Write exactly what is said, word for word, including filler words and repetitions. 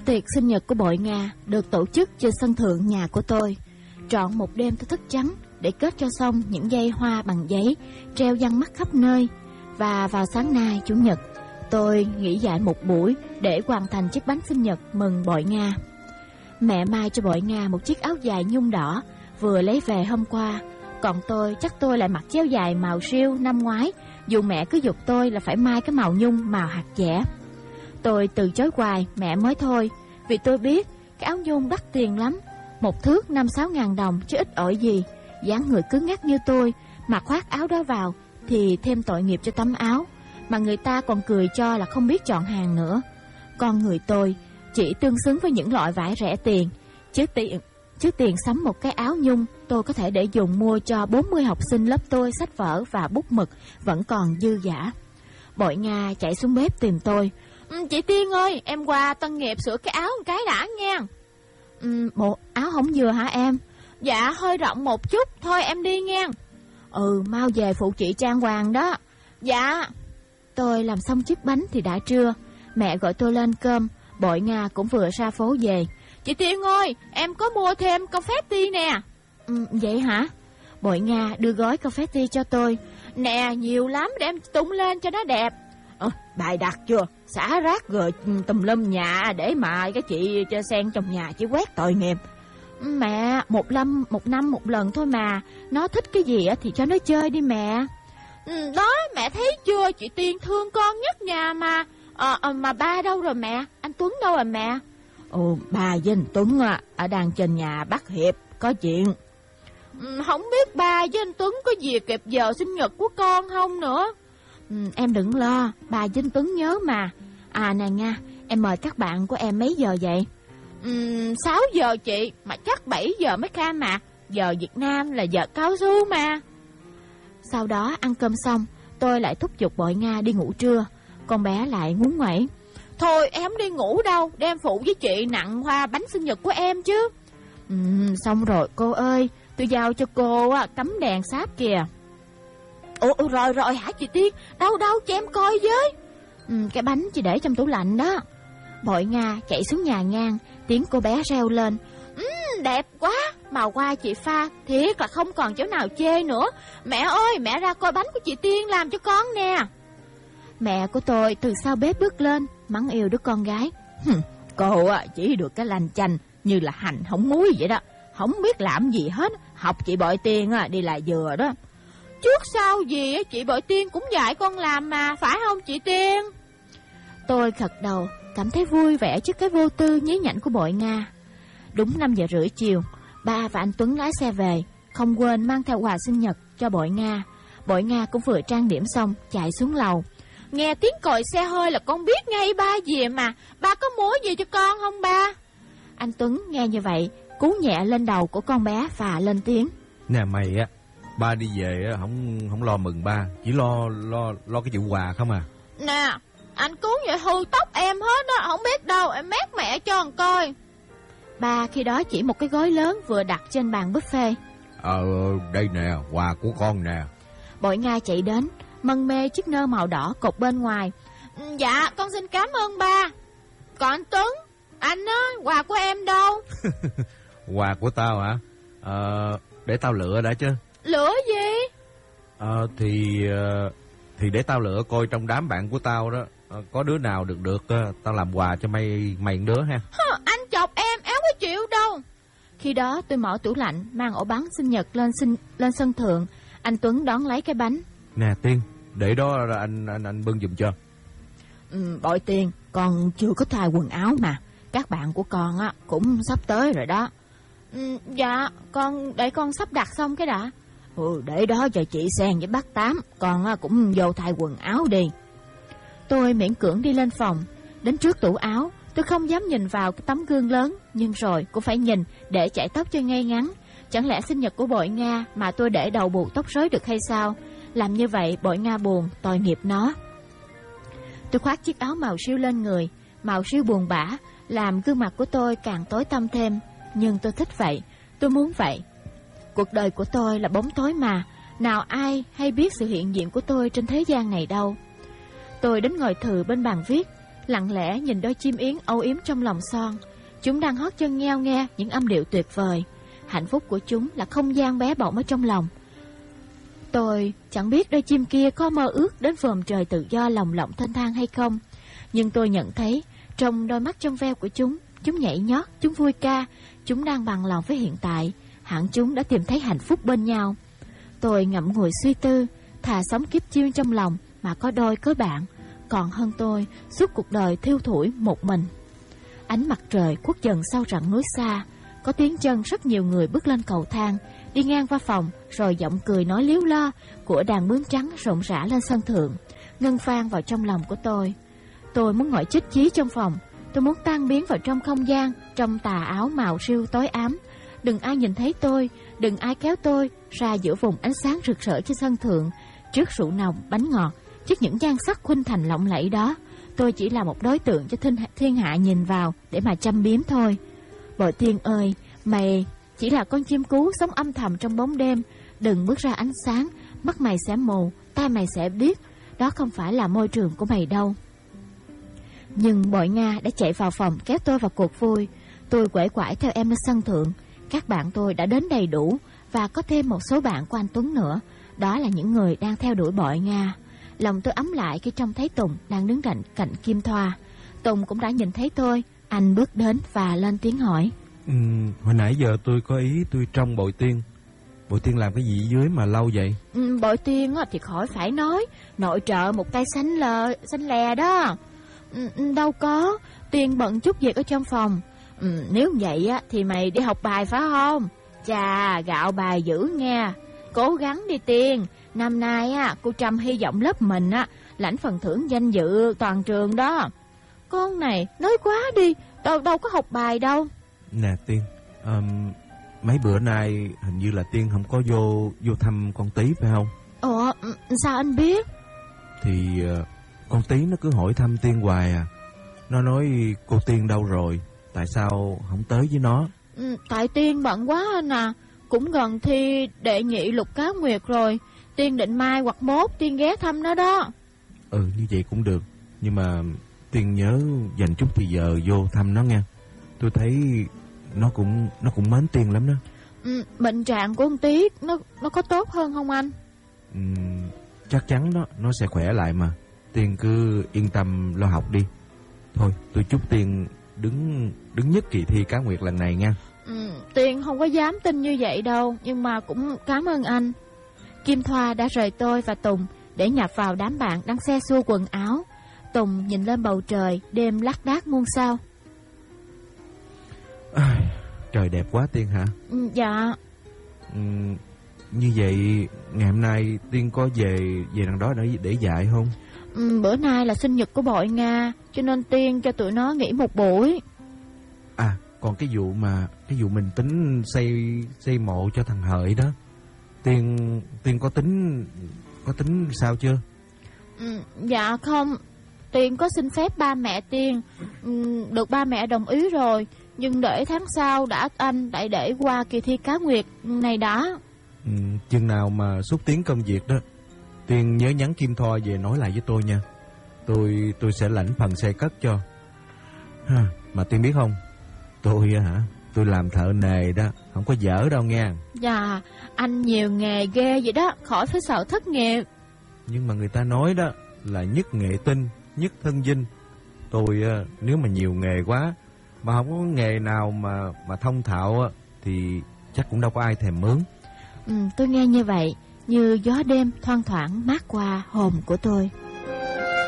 Tiệc sinh nhật của Bội Nga được tổ chức trên sân thượng nhà của tôi. Trọn một đêm tôi thức trắng để kết cho xong những dây hoa bằng giấy treo giăng mắt khắp nơi. Và vào sáng nay Chủ nhật, tôi nghỉ dạy một buổi để hoàn thành chiếc bánh sinh nhật mừng Bội Nga. Mẹ may cho Bội Nga một chiếc áo dài nhung đỏ vừa lấy về hôm qua. Còn tôi chắc tôi lại mặc chéo dài màu siêu năm ngoái, dù mẹ cứ giục tôi là phải may cái màu nhung màu hạt dẻ. Tôi từ chối hoài, mẹ mới thôi, vì tôi biết cái áo nhung đắt tiền lắm, một thước năm sáu ngàn đồng chứ ít ỏi gì. Dáng người cứng ngắc như tôi mà khoác áo đó vào thì thêm tội nghiệp cho tấm áo, mà người ta còn cười cho là không biết chọn hàng nữa. Con người tôi chỉ tương xứng với những loại vải rẻ tiền, chứ tiền chứ tiền sắm một cái áo nhung tôi có thể để dùng mua cho bốn mươi học sinh lớp tôi sách vở và bút mực vẫn còn dư dả. Bội Nga chạy xuống bếp tìm tôi. Ừ, chị Tiên ơi, em qua Tân Nghiệp sửa cái áo một cái đã nha. Ừ, bộ áo không vừa hả em? Dạ hơi rộng một chút, thôi em đi nha. Ừ, mau về phụ chị trang hoàng đó. Dạ. Tôi làm xong chiếc bánh thì đã trưa. Mẹ gọi tôi lên cơm. Bội Nga cũng vừa ra phố về. Chị Tiên ơi, em có mua thêm confetti nè. Ừ, vậy hả? Bội Nga đưa gói confetti cho tôi. Nè, nhiều lắm để em tung lên cho nó đẹp. Ờ, bài đặt chưa? Xả rác rồi tùm lum nhà để mà cái chị cho sen trong nhà chỉ quét tội nghiệp. Mẹ, một năm một năm một lần thôi mà. Nó thích cái gì thì cho nó chơi đi mẹ. Ừ, đó, mẹ thấy chưa, chị Tiên thương con nhất nhà mà. Ờ, à, mà ba đâu rồi mẹ? Anh Tuấn đâu rồi mẹ? Ồ, ba với anh Tuấn à, ở đang trên nhà bắt Hiệp, có chuyện. Ừ, không biết ba với anh Tuấn có gì kịp giờ sinh nhật của con không nữa. Ừ, em đừng lo, ba với anh Tuấn nhớ mà. À nè Nga, em mời các bạn của em mấy giờ vậy? Ừ, sáu giờ chị, mà chắc bảy giờ mới khai mạc. Giờ Việt Nam là giờ cao su mà. Sau đó ăn cơm xong, tôi lại thúc giục Bội Nga đi ngủ trưa. Con bé lại ngúng nguẩy. Thôi em không đi ngủ đâu, đem phụ với chị nặng hoa bánh sinh nhật của em chứ. Ừ, xong rồi cô ơi, tôi giao cho cô á, cắm đèn sáp kìa. Ủa rồi rồi hả chị Tiên? Đâu đâu cho em coi với. Ừ, cái bánh chị để trong tủ lạnh đó. Bội Nga chạy xuống nhà ngang, tiếng cô bé reo lên. Ừ, đẹp quá, màu hoa chị pha thiệt là không còn chỗ nào chê nữa. Mẹ ơi, mẹ ra coi bánh của chị Tiên làm cho con nè. Mẹ của tôi từ sau bếp bước lên, mắng yêu đứa con gái. Cô chỉ được cái lanh chanh như là hành không muối vậy đó, không biết làm gì hết. Học chị Bội Tiên đi là vừa đó. Trước sau gì chị Bội Tiên cũng dạy con làm mà, phải không chị Tiên? Tôi gật đầu, cảm thấy vui vẻ trước cái vô tư nhí nhảnh của Bội Nga. Đúng năm giờ rưỡi chiều, ba và anh Tuấn lái xe về, không quên mang theo quà sinh nhật cho Bội Nga. Bội Nga cũng vừa trang điểm xong chạy xuống lầu. Nghe tiếng còi xe hơi là con biết ngay ba về mà. Ba có múa gì cho con không ba? Anh Tuấn nghe như vậy, cú nhẹ lên đầu của con bé và lên tiếng. Nè mày á, ba đi về á, không không lo mừng ba, chỉ lo lo lo cái vụ quà không à. Nè, anh cuốn vậy hư tóc em hết á, không biết đâu, em mét mẹ cho con coi. Ba khi đó chỉ một cái gói lớn vừa đặt trên bàn buffet. Ờ, đây nè, quà của con nè. Bội Nga chạy đến, mân mê chiếc nơ màu đỏ cột bên ngoài. Dạ, con xin cảm ơn ba. Còn anh Tuấn, anh á, quà của em đâu? Quà của tao hả? Ờ, để tao lựa đã chứ. Lựa gì? Ờ, thì thì để tao lựa coi trong đám bạn của tao đó, có đứa nào được được tao làm quà cho mày mày đứa ha. Hơ, anh chọc em, éo có chịu đâu. Khi đó tôi mở tủ lạnh, mang ổ bánh sinh nhật lên sinh, lên sân thượng. Anh Tuấn đón lấy cái bánh. Nè Tiên, để đó anh anh anh bưng giùm cho. Ừ, Bội Tiên, con chưa có thay quần áo mà. Các bạn của con á cũng sắp tới rồi đó. Ừ, dạ, con để con sắp đặt xong cái đã. Ừ, để đó cho chị Sen với bác Tám, con á cũng vô thay quần áo đi. Tôi miễn cưỡng đi lên phòng, đến trước tủ áo. Tôi không dám nhìn vào cái tấm gương lớn, nhưng rồi cũng phải nhìn để chải tóc cho ngay ngắn. Chẳng lẽ sinh nhật của Bội Nga mà tôi để đầu buộc tóc rối được hay sao? Làm như vậy Bội Nga buồn, tội nghiệp nó. Tôi khoác chiếc áo màu siêu lên người, màu siêu buồn bã, làm gương mặt của tôi càng tối tăm thêm. Nhưng tôi thích vậy, tôi muốn vậy. Cuộc đời của tôi là bóng tối mà, nào ai hay biết sự hiện diện của tôi trên thế gian này đâu. Tôi đến ngồi thừ bên bàn viết, lặng lẽ nhìn đôi chim yến âu yếm trong lòng son. Chúng đang hót chân ngheo nghe những âm điệu tuyệt vời. Hạnh phúc của chúng là không gian bé bỏng ở trong lòng. Tôi chẳng biết đôi chim kia có mơ ước đến vòm trời tự do lồng lộng thênh thang hay không, nhưng tôi nhận thấy trong đôi mắt trong veo của chúng, chúng nhảy nhót, chúng vui ca, chúng đang bằng lòng với hiện tại. Hẳn chúng đã tìm thấy hạnh phúc bên nhau. Tôi ngậm ngùi suy tư, thà sống kiếp chim trong lòng mà có đôi có bạn, còn hơn tôi suốt cuộc đời thiêu thủi một mình. Ánh mặt trời khuất dần sau rặng núi xa, có tiếng chân rất nhiều người bước lên cầu thang, đi ngang qua phòng, rồi giọng cười nói líu lo của đàn bướm trắng rộn rã lên sân thượng, ngân vang vào trong lòng của tôi. Tôi muốn ngồi chích chí trong phòng, tôi muốn tan biến vào trong không gian, trong tà áo màu rêu tối ám. Đừng ai nhìn thấy tôi, đừng ai kéo tôi ra giữa vùng ánh sáng rực rỡ trên sân thượng, trước rượu nồng, bánh ngọt, trước những nhan sắc khuynh thành lộng lẫy đó. Tôi chỉ là một đối tượng cho thiên, thiên hạ nhìn vào để mà châm biếm thôi. Bội Tiên ơi, mày chỉ là con chim cú sống âm thầm trong bóng đêm. Đừng bước ra ánh sáng, mắt mày sẽ mù, tai mày sẽ điếc. Đó không phải là môi trường của mày đâu. Nhưng Bội Nga đã chạy vào phòng kéo tôi vào cuộc vui. Tôi quể quải theo em lên sân thượng. Các bạn tôi đã đến đầy đủ, và có thêm một số bạn của anh Tuấn nữa. Đó là những người đang theo đuổi Bội Nga. Lòng tôi ấm lại khi trông thấy Tùng đang đứng cạnh cạnh Kim Thoa. Tùng cũng đã nhìn thấy tôi. Anh bước đến và lên tiếng hỏi. Ừ, hồi nãy giờ tôi có ý tôi trông Bội Tiên. Bội Tiên làm cái gì dưới mà lâu vậy? Ừ, Bội Tiên thì khỏi phải nói, nội trợ một tay xanh lờ, xanh lè đó. Ừ, đâu có, Tiên bận chút việc ở trong phòng. Ừ, nếu vậy á thì mày đi học bài phải không? Chà, gạo bài dữ nghe. Cố gắng đi Tiên. Năm nay á cô Trâm hy vọng lớp mình á lãnh phần thưởng danh dự toàn trường đó. Con này nói quá đi, đâu đâu có học bài đâu. Nè Tiên, um, mấy bữa nay hình như là Tiên không có vô vô thăm con Tí phải không? Ủa, sao anh biết? Thì uh, con Tí nó cứ hỏi thăm Tiên hoài à. Nó nói cô Tiên đâu rồi, tại sao không tới với nó? Ừ, tại Tiên bận quá anh à. Cũng gần thi đệ nhị Lục Cá Nguyệt rồi. Tiên định mai hoặc mốt Tiên ghé thăm nó đó. Ừ, như vậy cũng được. Nhưng mà Tiên nhớ dành chút thì giờ vô thăm nó nha. Tôi thấy nó cũng nó cũng mến Tiên lắm đó. Ừ, bệnh trạng của con Tí nó nó có tốt hơn không anh? Ừ, chắc chắn đó, nó sẽ khỏe lại mà. Tiên cứ yên tâm lo học đi. Thôi, tôi chúc Tiên đứng đứng nhất kỳ thi Cá Nguyệt lần này nha. Ừ, Tiên không có dám tin như vậy đâu, nhưng mà cũng cảm ơn anh. Kim Thoa đã rời tôi và Tùng để nhập vào đám bạn đang xe xua quần áo. Tùng nhìn lên bầu trời, đêm lác đác muôn sao. À, trời đẹp quá Tiên hả? Ừ, dạ. Ừ, như vậy ngày hôm nay Tiên có về về đằng đó để để dạy không? Ừ, bữa nay là sinh nhật của Bội Nga, cho nên Tiên cho tụi nó nghỉ một buổi. À, còn cái vụ mà cái vụ mình tính xây xây mộ cho thằng Hợi đó, Tiên Tiên có tính có tính sao chưa? Ừ, dạ không, Tiên có xin phép ba mẹ Tiên, ừ, được ba mẹ đồng ý rồi, nhưng để tháng sau đã anh lại để qua kỳ thi Cá Nguyệt này đã. Ừ, chừng nào mà xúc tiến công việc đó, Tiên nhớ nhắn Kim Thoa về nói lại với tôi nha. Tôi tôi sẽ lãnh phần xây cất cho. Ha, mà Tiên biết không, tôi hả, tôi làm thợ nề đó, không có dở đâu nha. Dạ, anh nhiều nghề ghê vậy đó, khỏi phải sợ thất nghiệp. Nhưng mà người ta nói đó là nhất nghệ tinh, nhất thân vinh. Tôi nếu mà nhiều nghề quá mà không có nghề nào mà mà thông thạo thì chắc cũng đâu có ai thèm mướn. Ừ, tôi nghe như vậy, như gió đêm thoang thoảng mát qua hồn của tôi.